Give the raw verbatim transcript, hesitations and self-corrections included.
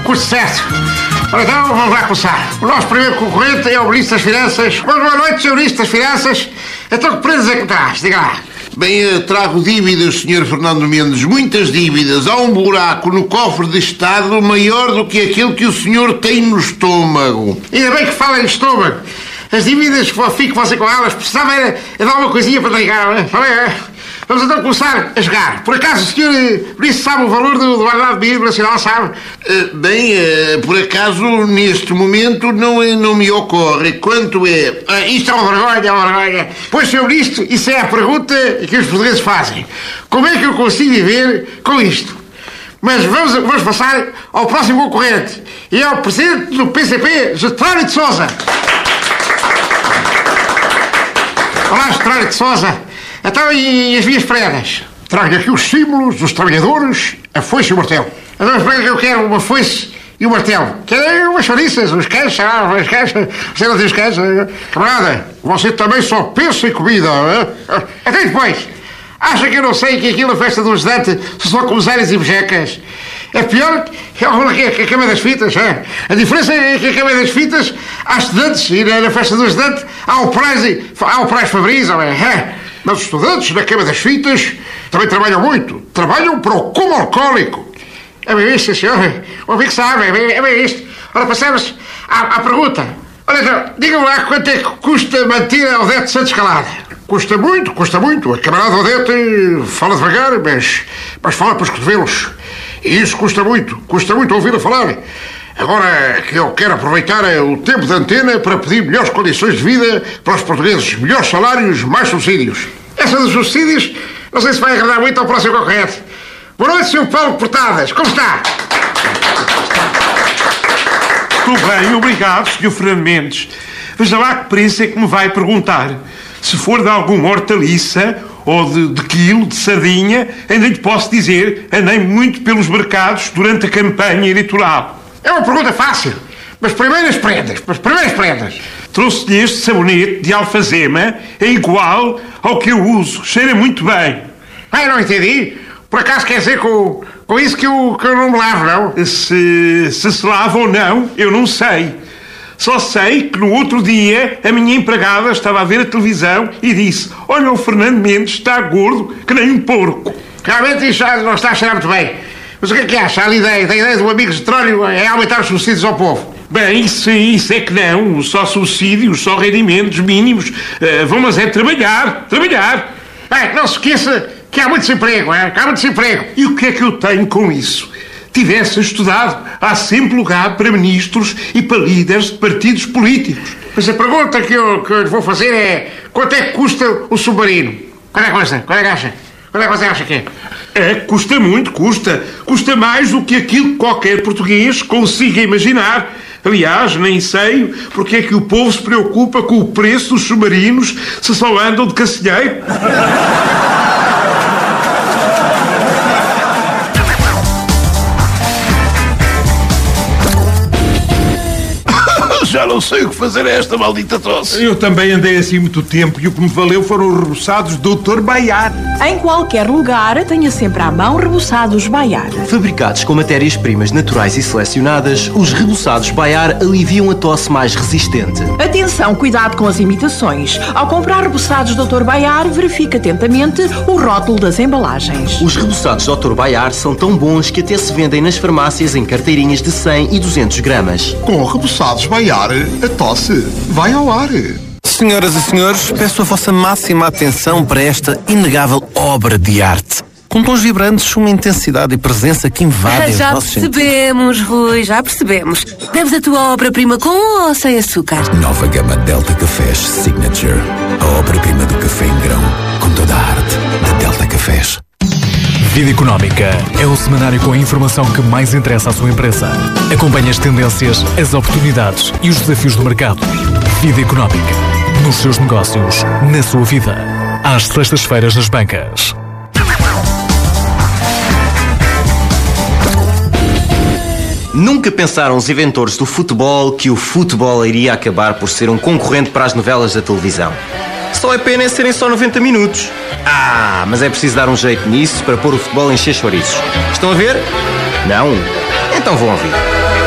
custo certo. Ora então, vamos lá começar. O nosso primeiro concorrente é o Ministro das Finanças. Mas boa noite, senhor Ministro das Finanças. Então que prendas é que traz? Diga lá. Bem, eu trago dívidas, senhor Fernando Mendes, muitas dívidas. Há um buraco no cofre de Estado maior do que aquele que o senhor tem no estômago. Ainda bem que fala em estômago. As dívidas que fico você com elas, precisava era dar uma coisinha para ligar, não é? Vamos então começar a jogar. Por acaso o senhor Ministro sabe o valor do, do guardado mínimo nacional, sabe? Uh, bem, uh, por acaso, neste momento, não, não me ocorre. Quanto é? Uh, isto é uma vergonha, é uma vergonha. Pois, senhor Ministro, isso é a pergunta que os portugueses fazem. Como é que eu consigo viver com isto? Mas vamos, vamos passar ao próximo concorrente. E é o Presidente do P C P, Getrónimo de Sousa. Olá, Getrónimo de Sousa. Então, e as minhas prendas? Trago aqui os símbolos dos trabalhadores, a foice e o martelo. Então, as prendas que eu quero, uma foice e um martelo. Quero umas chouriças, uns queijos, ah, umas queijos. Você não tem os queijos? Camarada, você também só pensa em comida, não é? Até depois. Acha que eu não sei que aquilo, a festa do ajudante, são só comissários e bojecas? É pior que a cama das fitas, é? A diferença é que a cama das fitas há estudantes e na festa do ajudante há o Prais, há o Prais Fabris, não é? Mas os estudantes na cama das fitas também trabalham muito. Trabalham para o como alcoólico. É bem isto, senhor. O amigo sabe, é bem, é bem isto. Ora, passamos à, à pergunta. Olha, então, diga-me lá quanto é que custa manter a Odete Santos calada. Custa muito, custa muito. A camarada Odete fala devagar, mas, mas fala para os cotovelos. E isso custa muito. Custa muito ouvir-a falar. Agora que eu quero aproveitar o tempo de antena para pedir melhores condições de vida para os portugueses. Melhores salários, mais subsídios. Essa dos subsídios, não sei se vai agradar muito ao próximo concorrente. Boa noite, senhor Paulo Portadas. Como está? Estou bem, obrigado, senhor Fernando Mendes. Veja lá que preço é que me vai perguntar. Se for de alguma hortaliça ou de, de quilo, de sardinha, ainda lhe posso dizer, andei muito pelos mercados durante a campanha eleitoral. É uma pergunta fácil. Mas primeiras prendas, mas primeiras prendas. Trouxe-lhe este sabonete de alfazema, é igual ao que eu uso, cheira muito bem. Ah, eu não entendi. Por acaso quer dizer com, com isso que eu, que eu não me lavo, não? Se, se se lava ou não, eu não sei. Só sei que no outro dia a minha empregada estava a ver a televisão e disse: olha, o Fernando Mendes está gordo que nem um porco. Realmente isso já não está a cheirar muito bem. Mas o que é que acha? A ideia, a ideia do amigo Getrónimo é aumentar os subsídios ao povo. Bem, isso, isso é que não. Só subsídios, só rendimentos mínimos. Uh, vamos é trabalhar, trabalhar. Bem, não se esqueça que há muito desemprego, é? Que há muito desemprego. E o que é que eu tenho com isso? Tivesse estudado, há sempre lugar para ministros e para líderes de partidos políticos. Mas a pergunta que eu, que eu lhe vou fazer é: quanto é que custa o submarino? Qual é que custa? Qual é que acha? Qual é que você acha que é? É, custa muito, custa. Custa mais do que aquilo que qualquer português consiga imaginar. Aliás, nem sei porque é que o povo se preocupa com o preço dos submarinos se só andam de cacilheiro. Já não sei o que fazer a esta maldita tosse. Eu também andei assim muito tempo e o que me valeu foram os reboçados do doutor Baiar. Em qualquer lugar, tenha sempre à mão reboçados Baiar. Fabricados com matérias-primas naturais e selecionadas, os reboçados Baiar aliviam a tosse mais resistente. Atenção, cuidado com as imitações. Ao comprar reboçados doutor Baiar, verifique atentamente o rótulo das embalagens. Os reboçados doutor Baiar são tão bons que até se vendem nas farmácias em carteirinhas de cem e duzentos gramas. Com reboçados Baiar, a tosse vai ao ar. Senhoras e senhores, peço a vossa máxima atenção para esta inegável obra de arte. Com tons vibrantes, uma intensidade e presença que invadem Já os nossos percebemos, sentidos. Rui, já percebemos. Deves a tua obra-prima com ou sem açúcar? Nova gama Delta Cafés Signature. A obra-prima do café em grão, com toda a arte da Delta Cafés. Vida Económica é o semanário com a informação que mais interessa à sua empresa. Acompanhe as tendências, as oportunidades e os desafios do mercado. Vida Económica. Nos seus negócios, na sua vida. Às sextas-feiras nas bancas. Nunca pensaram os inventores do futebol que o futebol iria acabar por ser um concorrente para as novelas da televisão. Só é pena é serem só noventa minutos. Ah, mas é preciso dar um jeito nisso para pôr o futebol em encher chouriços. Estão a ver? Não? Então vão ouvir.